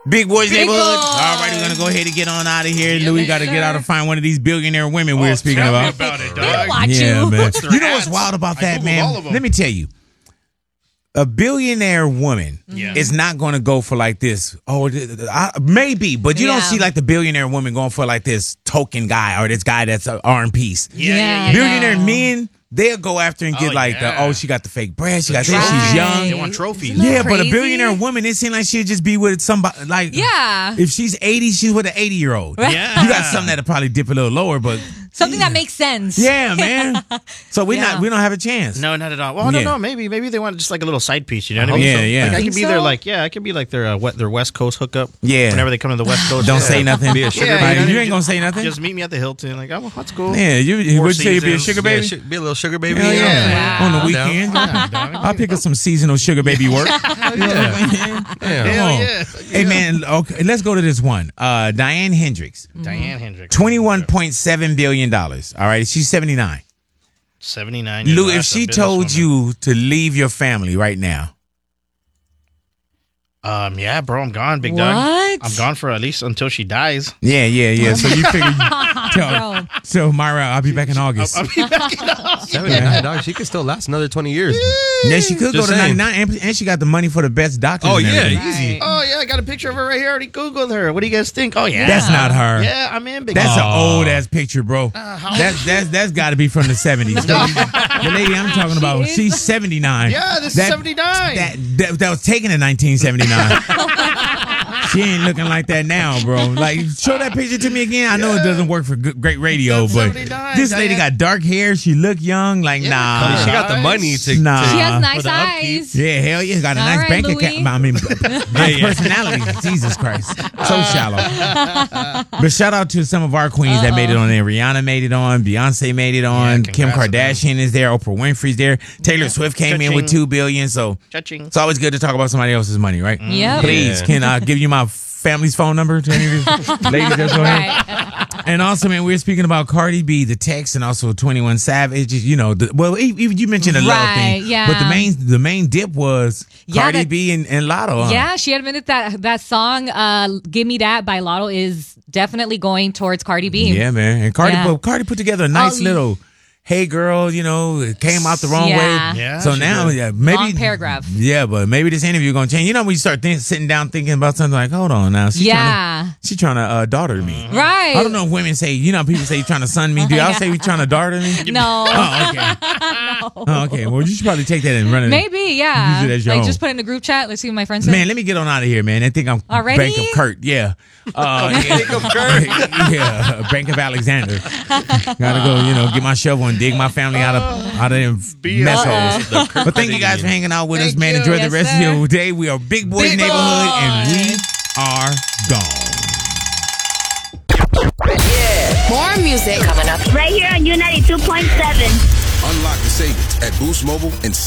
Big Boys Neighborhood. All right, we're going to go ahead and get on out of here. Yeah, Louis got to get out and find one of these billionaire women we're speaking tell me about. about it, dog. Yeah, man. What's You know what's wild about that, Googled all man? of them. Let me tell you. A billionaire woman is not going to go for like this. Oh, maybe, but you don't see like the billionaire woman going for like this token guy or this guy that's R&P piece. Billionaire men, they'll go after and get she got the fake breast, she got this, she's young. They want trophies. Yeah, but a billionaire woman, it seems like she'd just be with somebody like if she's 80, she's with an 80-year-old. Yeah. You got something that'll probably dip a little lower, but something that makes sense. yeah, man. So we don't have a chance. No, not at all. Well, I don't know. Maybe they want just like a little side piece. You know what I mean? Yeah, yeah. Like, I Think could be so? their I could be like their West Coast hookup. Yeah. Whenever they come to the West Coast, Don't say nothing. Be a sugar Yeah, baby. you know, You ain't gonna say nothing. Just meet me at the Hilton. Like, oh, that's cool. Yeah, you Four would say you'd be a seasons. sugar baby. Yeah, be a little sugar baby. Hell yeah. Wow. On the I'm weekend. down. I'll pick up some seasonal sugar baby work. Yeah. Come Hell on. yeah. Hey man, okay, let's go to this one. Diane Hendricks, Diane Hendricks. $21.7 billion. All right, she's 79. 79. Lou, if she told you to leave your family right now, yeah, bro, I'm gone, big What? dog. I'm gone for at least until she dies. yeah. So you figure, Bro. so Myra, I'll be back in August. I'll be back in August. 79, dog. She could still last another 20 years. Yeah, she could Just go to saying. 99, and she got the money for the best doctor. Oh, yeah, easy. Oh yeah, I got a picture of her right here. I already Googled her. What do you guys think? Oh yeah, That's not her. Yeah, I'm in, big. That's dog. an old ass picture, bro. That's got to be from the 70s. The lady I'm talking about, she's 79. Yeah, this is 79. That was taken in 1979. She ain't looking like that now, bro. Like, show that picture to me again. I know it doesn't work for great radio, but 79, this lady got dark hair. She look young. Like, nah. She got the money to. Nah. She has nice For the upkeep. eyes. Yeah, hell yeah. Got a All nice right, bank Louis. account. I mean, nice personality. Jesus Christ. So shallow. But shout out to some of our queens that made it on there. Rihanna made it on. Beyonce made it on. Yeah, Kim congrats to Kardashian is there. Oprah Winfrey's there. Taylor Swift came in with $2 billion. So Cha-ching. it's always good to talk about somebody else's money, right? Yep. Please, Yeah. can I give you my family's phone number to any of you ladies that's on here? Right. And also, man, we're speaking about Cardi B, the text, and also 21 Savage. You know, you mentioned a love thing, yeah. but the main dip was Cardi B and Lotto. Huh? Yeah, she admitted that song "Give Me That" by Lotto is definitely going towards Cardi B. Yeah, man. And Cardi put together a nice Oh, little, hey girl, you know, it came out the wrong Yeah. way. Yeah, So she now, did. yeah, maybe Long paragraph. Yeah, but maybe this interview gonna change. You know, when you start sitting down thinking about something like, hold on now, she's trying to daughter me. Right. I don't know if women say, you know, people say you're trying to son me. Do y'all say we trying to daughter me? No. Oh, okay. Oh, okay. Well, you should probably take that and run it. Maybe, yeah. Use it as your Like, own. just put it in the group chat. Let's see what my friends say. Man, let me get on out of here, man. I think I'm Already? Bank of Kurt. Yeah. Bank of Kurt? Yeah. Bank of Alexander. Gotta go, you know, get my shovel and dig my family out of them mess holes. But thank you guys for hanging out with us, Thank man. you. Enjoy the Yes, rest sir. of your day. We are Big Boys Big Neighborhood, Boys. and we are gone. More music Coming up right here on U92.7. Unlock the savings at Boost Mobile and